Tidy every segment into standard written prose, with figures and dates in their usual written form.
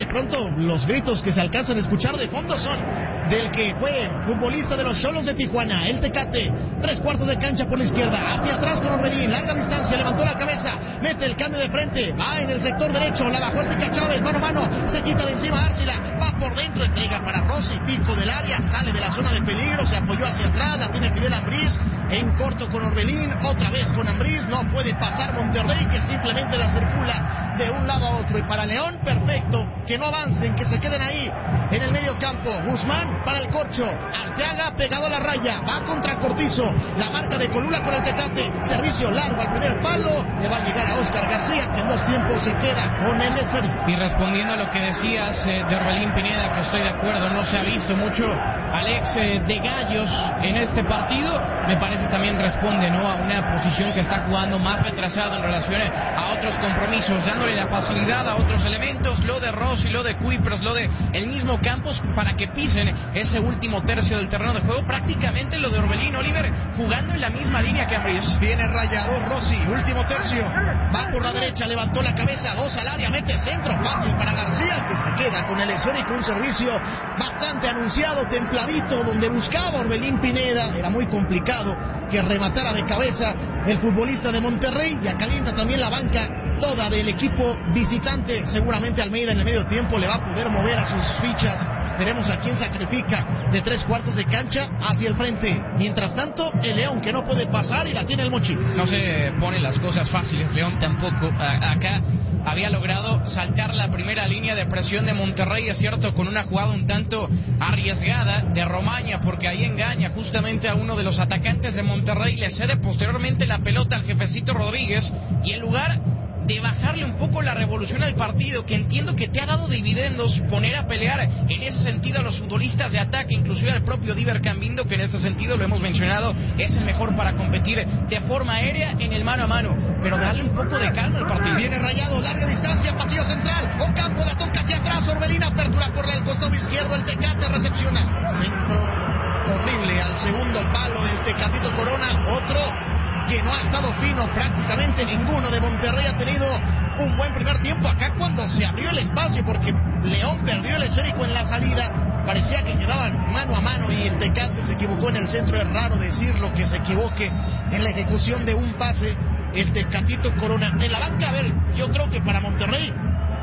pronto los gritos que se alcanzan a escuchar de fondo son del que fue futbolista de los Xolos de Tijuana, el Tecate. 3/4 de cancha por la izquierda, hacia atrás con Orbelín, larga distancia, levantó la cabeza, mete el cambio de frente, va en el sector derecho, la bajó el Rica Chávez, mano a mano, se quita de encima Arcila, va por dentro, entrega para Rossi, pico del área, sale de la zona de peligro, se apoyó hacia atrás, la tiene Fidel Ambriz, en corto con Orbelín, otra vez con Ambriz, no puede pasar Monterrey, que simplemente la circula de un lado a otro. Y para León, perfecto, que no avancen, que se queden ahí en el medio campo. Guzmán para el corcho, Arteaga pegado a la raya, va contra Cortizo, la marca de Colula con el Tecate, servicio largo al primer palo, le va a llegar a Oscar García, que en 2 tiempos se queda con el esférico. Y respondiendo a lo que decías de Orbelín Pineda, que estoy de acuerdo, no se ha visto mucho Alex de Gallos en este partido, me parece también responde, ¿no?, a una posición que está jugando más retrasado en relación a otros compromisos, dándole la facilidad a otros elementos, lo de Rossi, lo de Kuipers, lo de el mismo Campos, para que pisen ese último tercio del terreno de juego. Prácticamente lo de Orbelín, Oliver, jugando en la misma línea que Ambriz. Viene rayado Rossi, último tercio, va por la derecha, levantó la cabeza, 2 al área, mete centro, fácil para García, que se queda con el esférico, un servicio bastante anunciado, templadito, donde buscaba Orbelín Pineda, era muy complicado que rematara de cabeza el futbolista de Monterrey. Ya calienta también la banca toda del equipo visitante. Seguramente Almeida en el medio tiempo le va a poder mover a sus fichas. Veremos a quién sacrifica de 3/4 de cancha hacia el frente. Mientras tanto, el León, que no puede pasar y la tiene el Mochis. No se ponen las cosas fáciles, León tampoco. Acá había logrado saltar la primera línea de presión de Monterrey, es cierto, con una jugada un tanto arriesgada de Romaña, porque ahí engaña justamente a uno de los atacantes de Monterrey, le cede posteriormente la pelota al jefecito Rodríguez, y en lugar de bajarle un poco la revolución al partido, que entiendo que te ha dado dividendos, poner a pelear en ese sentido a los futbolistas de ataque, inclusive al propio Diver Cambindo, que en ese sentido, lo hemos mencionado, es el mejor para competir de forma aérea en el mano a mano, pero darle un poco de calma al partido. Viene rayado, larga distancia, pasillo central, Ocampo la toca hacia atrás, Orbelín, apertura por el costado izquierdo, el Tecate recepciona, centro horrible al segundo palo del Tecatito Corona, otro que no ha estado fino, prácticamente ninguno de Monterrey ha tenido un buen primer tiempo. Acá cuando se abrió el espacio, porque León perdió el esférico en la salida, parecía que quedaban mano a mano y el Tecate se equivocó en el centro. Es raro decirlo, que se equivoque en la ejecución de un pase el Tecatito Corona. En la banca, a ver, yo creo que para Monterrey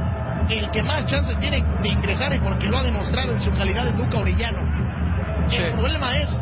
el que más chances tiene de ingresar, y porque lo ha demostrado en su calidad, es Luca Orellano. El problema es,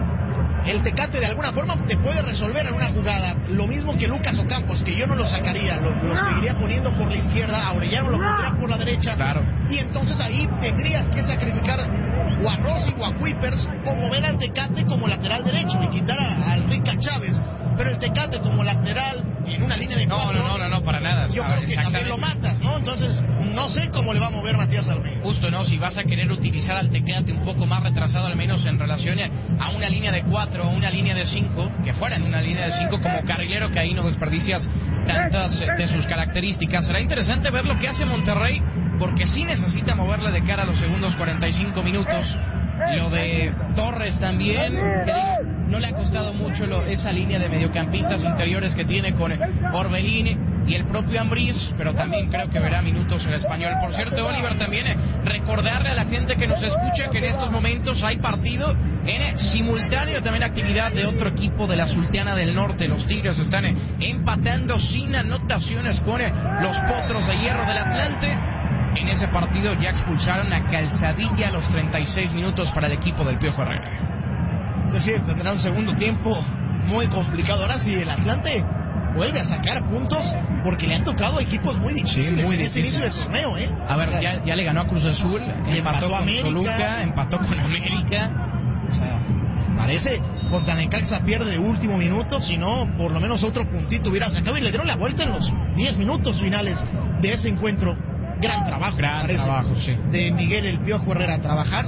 el Tecate de alguna forma te puede resolver en una jugada, lo mismo que Lucas Ocampos, que yo no lo sacaría, lo seguiría poniendo por la izquierda, a Orellano lo pondría por la derecha, claro. Y entonces ahí tendrías que sacrificar o a Rossi o a Kuipers, o mover al Tecate como lateral derecho y quitar al Rica Chávez, pero el Tecate como lateral en una línea de 4, no, para nada. Yo creo que también lo matas, ¿no? Entonces no sé cómo le va a mover Matías Almeida. Justo, ¿no? Si vas a querer utilizar al Tecate un poco más retrasado, al menos en relación a una línea de 4 o una línea de 5, que fuera en una línea de 5 como carrilero, que ahí no desperdicias tantas de sus características. Será interesante ver lo que hace Monterrey, porque sí necesita moverle de cara a los segundos 45 minutos. Lo de Torres también, que no le ha costado mucho esa línea de mediocampistas interiores que tiene con Orbelín y el propio Ambriz, pero también creo que verá minutos el español. Por cierto, Oliver, también recordarle a la gente que nos escucha que en estos momentos hay partido en simultáneo, también actividad de otro equipo de la Sultana del Norte. Los Tigres están empatando sin anotaciones con los Potros de Hierro del Atlante. En ese partido ya expulsaron a Calzadilla a los 36 minutos para el equipo del Piojo Herrera. Es decir, tendrá un segundo tiempo muy complicado. Ahora si el Atlante vuelve a sacar puntos, porque le han tocado equipos muy difíciles en este inicio de torneo, A ver, ya le ganó a Cruz Azul, empató con América, Toluca, empató con América. O sea, parece contra Necaxa pierde de último minuto, si no, por lo menos otro puntito hubiera sacado, y le dieron la vuelta en los 10 minutos finales de ese encuentro. Gran trabajo, sí. De Miguel el Piojo Herrera. Trabajar.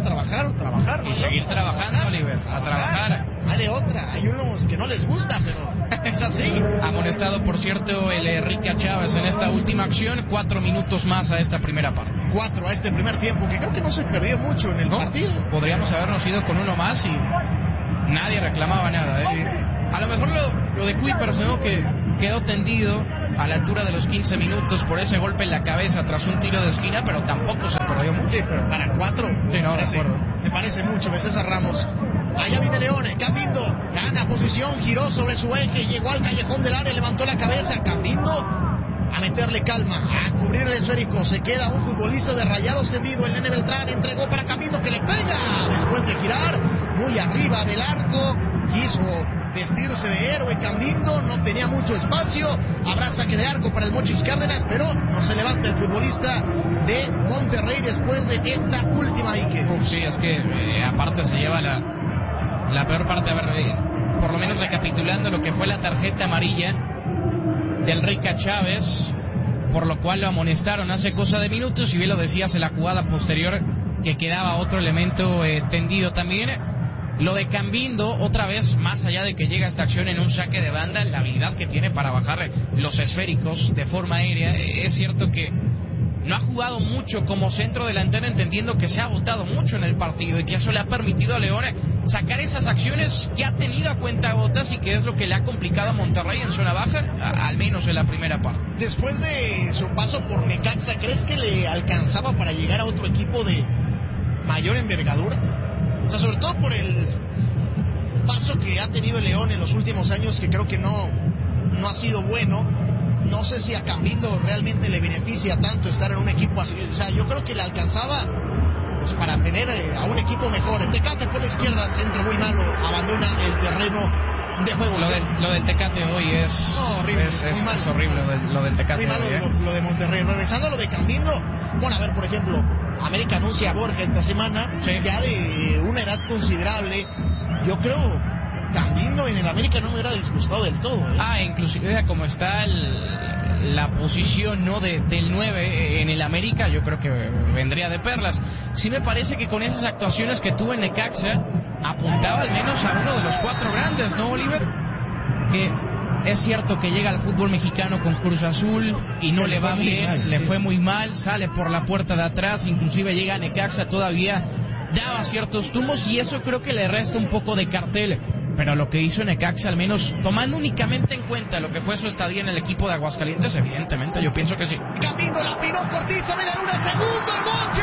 Y seguir trabajando, Oliver, a trabajar. Hay de otra, hay unos que no les gusta, pero es así. Amonestado, por cierto, el Rica Chávez en esta última acción. 4 minutos más a esta primera parte. 4 a este primer tiempo, que creo que no se perdió mucho en el partido. Podríamos habernos ido con uno más y nadie reclamaba nada, A lo mejor lo de Kuipers, ¿no? Que quedó tendido a la altura de los 15 minutos por ese golpe en la cabeza tras un tiro de esquina, pero tampoco se perdió mucho. Sí, pero para 4 sí, no, me parece mucho de César Ramos. Allá viene León, Cambindo gana posición, giró sobre su eje, llegó al callejón del área, levantó la cabeza, Cambindo a meterle calma, a cubrir el esférico, se queda un futbolista de Rayados tendido, el Nene Beltrán entregó para Cambindo que le pega, después de girar muy arriba del arco, quiso vestirse de héroe Cambindo, no tenía mucho espacio, habrá saque de arco para el Mochis Cárdenas, pero no se levanta el futbolista de Monterrey después de esta última Ike. Sí, es que aparte se lleva la peor parte, a ver, por lo menos recapitulando lo que fue la tarjeta amarilla del Rica Chávez, por lo cual lo amonestaron hace cosa de minutos, y bien lo decías en la jugada posterior que quedaba otro elemento tendido también. Lo de Cambindo, otra vez, más allá de que llega esta acción en un saque de banda, la habilidad que tiene para bajar los esféricos de forma aérea, es cierto que no ha jugado mucho como centro delantero, entendiendo que se ha votado mucho en el partido y que eso le ha permitido a León sacar esas acciones que ha tenido a cuentagotas y que es lo que le ha complicado a Monterrey en zona baja, al menos en la primera parte. Después de su paso por Necaxa, ¿crees que le alcanzaba para llegar a otro equipo de mayor envergadura? O sea, sobre todo por el paso que ha tenido el León en los últimos años, que creo que no ha sido bueno. No sé si a Cambindo realmente le beneficia tanto estar en un equipo así. O sea, yo creo que le alcanzaba pues para tener a un equipo mejor. El Tecate por la izquierda, centro muy malo, abandona el terreno de juego. Lo del Tecate hoy es horrible, es horrible lo del Tecate. Muy malo hoy, lo de Monterrey. Regresando a lo de Cambindo, bueno, a ver, por ejemplo, América anuncia a Borja esta semana, sí, ya de una edad considerable. Yo creo Cambindo en el América no me hubiera disgustado del todo. Inclusive como está la posición del 9 en el América, yo creo que vendría de perlas. Sí me parece que con esas actuaciones que tuvo en Necaxa, apuntaba al menos a uno de los 4 grandes, ¿no, Oliver? Que es cierto que llega al fútbol mexicano con Cruz Azul y no le va bien, le fue muy mal, sale por la puerta de atrás, inclusive llega a Necaxa, todavía daba ciertos tumbos y eso creo que le resta un poco de cartel. Pero lo que hizo Necaxa, al menos tomando únicamente en cuenta lo que fue su estadía en el equipo de Aguascalientes, evidentemente yo pienso que sí. Cambindo, la pinó Cortizo, me da una segundo,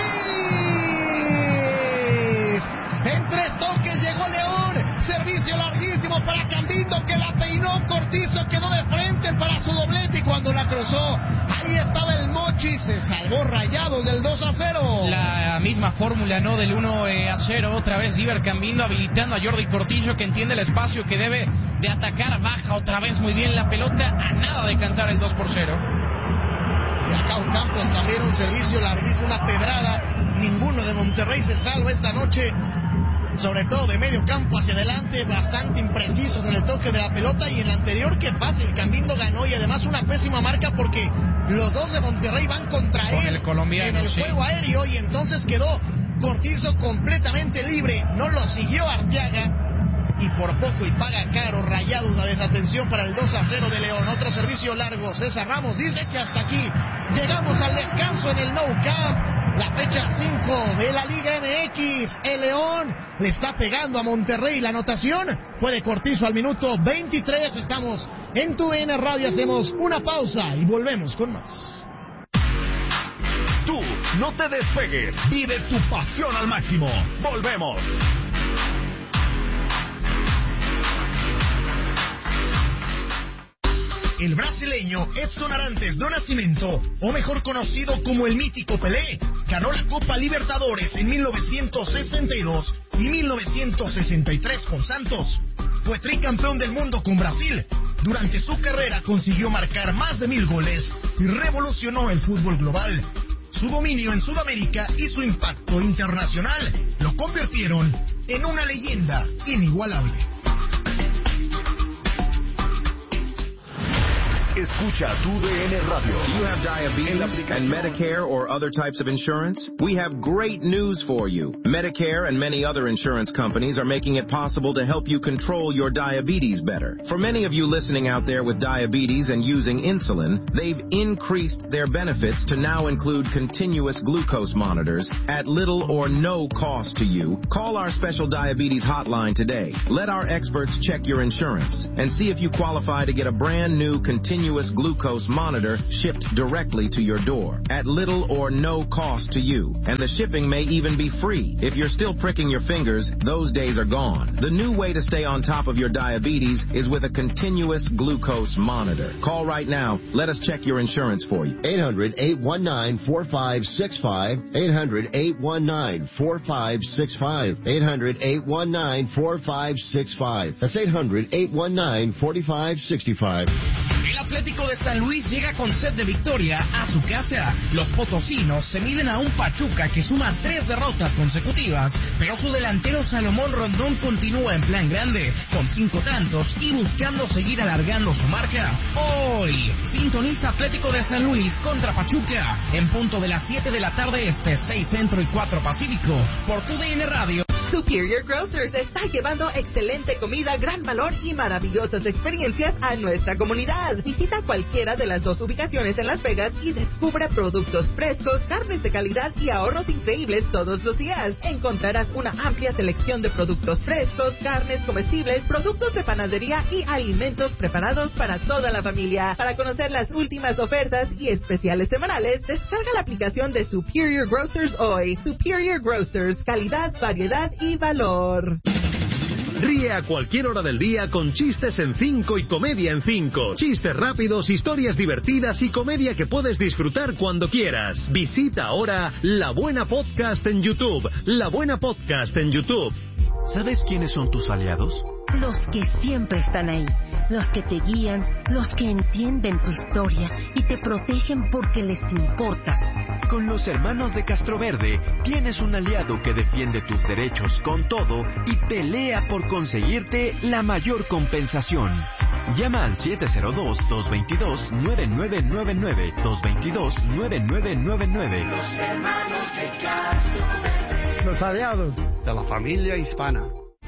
el Mochis. En 3 toques llegó León, servicio larguísimo para Cambindo que la peinó Cortizo, quedó de frente para su doblete y cuando la cruzó, ahí estaba el Mochis, se salvó Rayados del 2-0. La misma fórmula, ¿no? Del 1-0, otra vez Iber Cambindo habilitando a Jordi Cortizo, que entiende el espacio que debe de atacar, baja otra vez muy bien la pelota, a nada de cantar el 2-0. Y acá Ocampos abrieron un servicio larguísimo, una pedrada, ninguno de Monterrey se salva esta noche, sobre todo de medio campo hacia adelante, bastante imprecisos en el toque de la pelota, y en la anterior que fácil, Cambindo ganó, y además una pésima marca porque los dos de Monterrey van contra él el colombiano, en el juego aéreo, y entonces quedó Cortizo completamente libre, no lo siguió Arteaga, y por poco y paga caro Rayados la desatención para el 2-0 de León. Otro servicio largo, César Ramos dice que hasta aquí llegamos al descanso en el Nou Camp, la fecha 5 de la Liga MX. El León le está pegando a Monterrey, la anotación fue de Cortizo al minuto 23. Estamos en TUDN Radio, hacemos una pausa y volvemos con más. Tú no te despegues, vive tu pasión al máximo, volvemos. El brasileño Edson Arantes do Nascimento, o mejor conocido como el mítico Pelé, ganó la Copa Libertadores en 1962 y 1963 con Santos. Fue tricampeón del mundo con Brasil. Durante su carrera consiguió marcar más de 1000 goles y revolucionó el fútbol global. Su dominio en Sudamérica y su impacto internacional lo convirtieron en una leyenda inigualable. Escucha tu DN Radio. Do you have diabetes and Medicare or other types of insurance? We have great news for you. Medicare and many other insurance companies are making it possible to help you control your diabetes better. For many of you listening out there with diabetes and using insulin, they've increased their benefits to now include continuous glucose monitors at little or no cost to you. Call our special diabetes hotline today. Let our experts check your insurance and see if you qualify to get a brand new continuous glucose monitor shipped directly to your door at little or no cost to you. And the shipping may even be free. If you're still pricking your fingers, those days are gone. The new way to stay on top of your diabetes is with a continuous glucose monitor. Call right now. Let us check your insurance for you. 800-819-4565. 800-819-4565. 800-819-4565. That's 800-819-4565. El Atlético de San Luis llega con sed de victoria a su casa. Los potosinos se miden a un Pachuca que suma 3 derrotas consecutivas, pero su delantero Salomón Rondón continúa en plan grande, con 5 tantos y buscando seguir alargando su marca. Hoy, sintoniza Atlético de San Luis contra Pachuca, en punto de las 7 de la tarde este, 6 Centro y 4 Pacífico, por tu DN Radio. Superior Grocers está llevando excelente comida, gran valor y maravillosas experiencias a nuestra comunidad. Visita cualquiera de las 2 ubicaciones en Las Vegas y descubre productos frescos, carnes de calidad y ahorros increíbles todos los días. Encontrarás una amplia selección de productos frescos, carnes comestibles, productos de panadería y alimentos preparados para toda la familia. Para conocer las últimas ofertas y especiales semanales, descarga la aplicación de Superior Grocers hoy. Superior Grocers, calidad, variedad y valor. Ríe a cualquier hora del día con Chistes en 5 y Comedia en 5. Chistes rápidos, historias divertidas y comedia que puedes disfrutar cuando quieras. Visita ahora La Buena Podcast en YouTube. La Buena Podcast en YouTube. ¿Sabes quiénes son tus aliados? Los que siempre están ahí, los que te guían, los que entienden tu historia y te protegen porque les importas. Con los hermanos de Castroverde tienes un aliado que defiende tus derechos con todo y pelea por conseguirte la mayor compensación. Llama al 702-222-9999, 222-9999. Los hermanos de Castroverde. Los aliados de la familia hispana.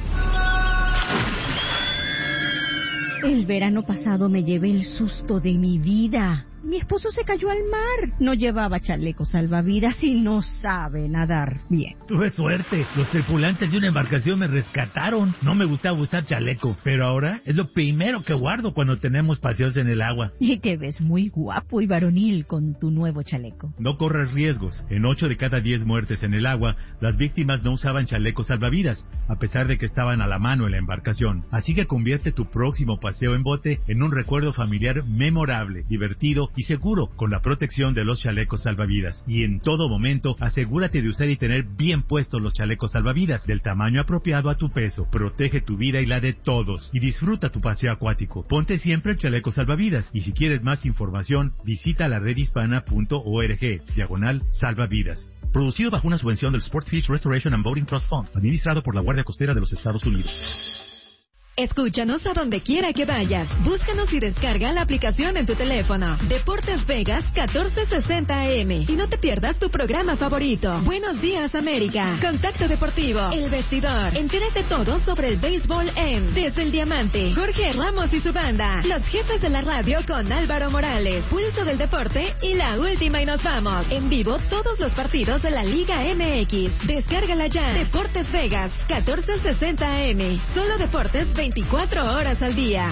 El verano pasado me llevé el susto de mi vida. Mi esposo se cayó al mar. No llevaba chaleco salvavidas y no sabe nadar bien. Tuve suerte. Los tripulantes de una embarcación me rescataron. No me gustaba usar chaleco, pero ahora es lo primero que guardo cuando tenemos paseos en el agua. Y te ves muy guapo y varonil con tu nuevo chaleco. No corras riesgos. En 8 de cada 10 muertes en el agua, las víctimas no usaban chalecos salvavidas, a pesar de que estaban a la mano en la embarcación. Así que convierte tu próximo paseo en bote en un recuerdo familiar memorable, divertido y seguro con la protección de los chalecos salvavidas. Y en todo momento, asegúrate de usar y tener bien puestos los chalecos salvavidas del tamaño apropiado a tu peso. Protege tu vida y la de todos y disfruta tu paseo acuático. Ponte siempre el chaleco salvavidas y si quieres más información, visita la redhispana.org/salvavidas. Producido bajo una subvención del Sportfish Restoration and Boating Trust Fund, administrado por la Guardia Costera de los Estados Unidos. Escúchanos a donde quiera que vayas. Búscanos y descarga la aplicación en tu teléfono. Deportes Vegas 1460 AM. Y no te pierdas tu programa favorito. Buenos días, América. Contacto Deportivo. El Vestidor. Entérate todo sobre el béisbol en Desde el Diamante. Jorge Ramos y su banda. Los jefes de la radio con Álvaro Morales. Pulso del Deporte y la última y nos vamos. En vivo todos los partidos de la Liga MX. Descárgala ya. Deportes Vegas 1460 AM. Solo deportes 24 horas al día.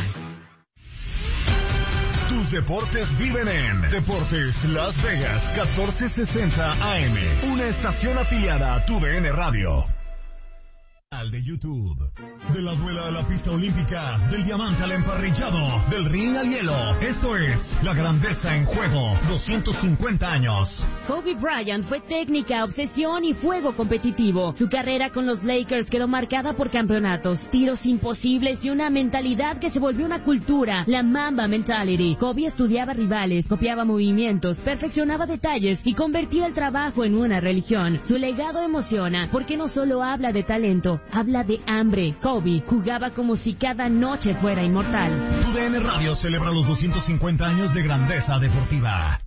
Tus deportes viven en Deportes Las Vegas 1460 AM. Una estación afiliada a tu DN Radio. Al de YouTube. De la duela a la pista olímpica, del diamante al emparrillado, del ring al hielo. Esto es La Grandeza en Juego, 250 años. Kobe Bryant fue técnica, obsesión y fuego competitivo. Su carrera con los Lakers quedó marcada por campeonatos, tiros imposibles y una mentalidad que se volvió una cultura, la Mamba Mentality. Kobe estudiaba rivales, copiaba movimientos, perfeccionaba detalles y convertía el trabajo en una religión. Su legado emociona porque no solo habla de talento, habla de hambre. Kobe Kobe jugaba como si cada noche fuera inmortal. Tu DN Radio celebra los 250 años de grandeza deportiva.